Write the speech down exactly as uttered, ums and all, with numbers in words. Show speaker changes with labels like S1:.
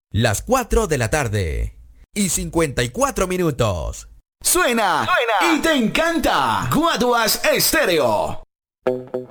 S1: Las cuatro de la tarde y cincuenta y cuatro minutos.
S2: Suena, Suena y te encanta. Guaduas Estéreo.